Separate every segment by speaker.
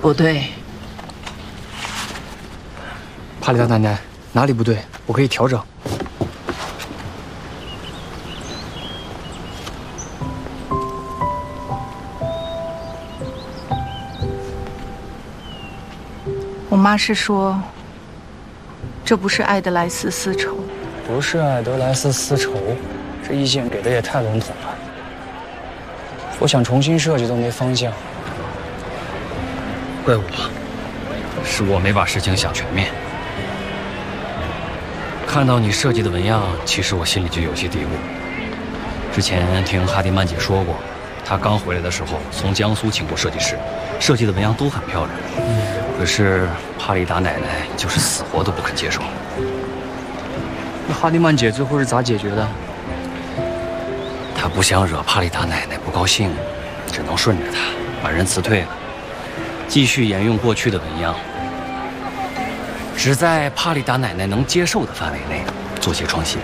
Speaker 1: 不对。
Speaker 2: 帕里达奶奶，哪里不对？我可以调整。
Speaker 1: 我妈是说，这不是爱德莱斯丝绸。
Speaker 2: 不是爱德莱斯丝绸，这意见给的也太笼统了。我想重新设计都没方向。
Speaker 3: 怪我，是我没把事情想全面。看到你设计的纹样，其实我心里就有些嘀咕。之前听哈迪曼姐说过，她刚回来的时候从江苏请过设计师，设计的纹样都很漂亮。可是帕丽达奶奶就是死活都不肯接受。
Speaker 2: 那哈迪曼姐最后是咋解决的？
Speaker 3: 她不想惹帕丽达奶奶不高兴，只能顺着她把人辞退了，继续沿用过去的纹样，只在帕丽达奶奶能接受的范围内做些创新。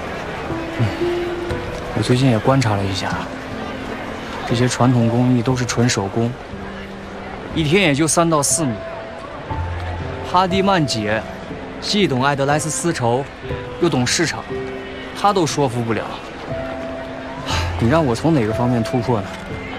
Speaker 2: 我最近也观察了一下，这些传统工艺都是纯手工，一天也就3到4米。哈迪曼姐既懂爱德莱斯丝绸，又懂市场，她都说服不了。你让我从哪个方面突破呢？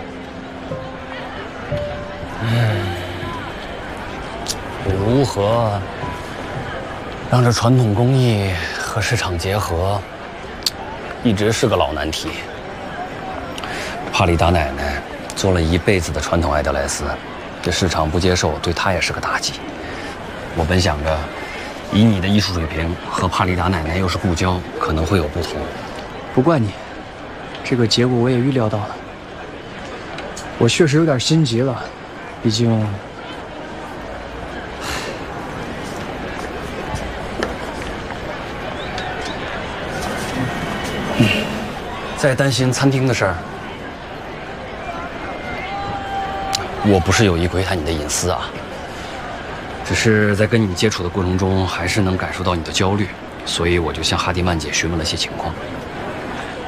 Speaker 3: 如何让这传统工艺和市场结合，一直是个老难题。帕丽达奶奶做了一辈子的传统爱德莱斯，这市场不接受，对她也是个打击。我本想着，以你的艺术水平和帕丽达奶奶又是故交，可能会有不同。
Speaker 2: 不怪你，这个结果我也预料到了。我确实有点心急了，毕竟……
Speaker 3: 在担心餐厅的事儿，我不是有意窥探你的隐私啊，只是在跟你接触的过程中，还是能感受到你的焦虑，所以我就向哈迪曼姐询问了些情况。